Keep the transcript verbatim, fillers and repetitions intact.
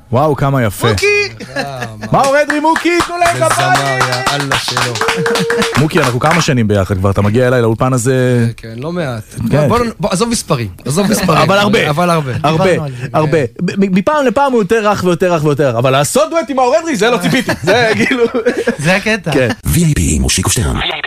וואו, כמה יפה. מוקי! מאור אדרי, מוקי, תנו להם כפיים! יאללה שלו. מוקי, אנחנו כמה שנים ביחד כבר, אתה מגיע אליי לאולפן הזה... כן, לא מעט. בוא, עזוב מספרים, עזוב מספרים. אבל הרבה. אבל הרבה. הרבה, הרבה. מפעם לפעם הוא יותר רך ויותר רך ויותר, אבל לעשות דואט עם מאור אדרי, זה לא ציפיתי. זה כאילו... זה הקטע. כן. וי איי פי עם מושיקו שטרן.